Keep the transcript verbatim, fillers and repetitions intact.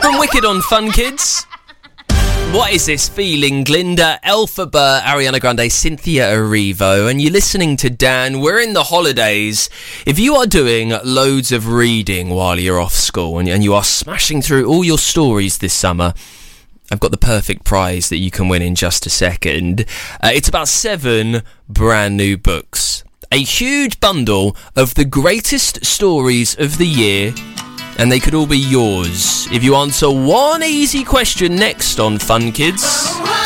From Wicked on Fun Kids. What is this feeling? Glinda, Elphaba, Ariana Grande, Cynthia Erivo, and you're listening to Dan. We're in the holidays. If you are doing loads of reading while you're off school and, and you are smashing through all your stories this summer, I've got the perfect prize that you can win in just a second. Uh, it's about seven brand new books. A huge bundle of the greatest stories of the year, and they could all be yours if you answer one easy question next on Fun Kids.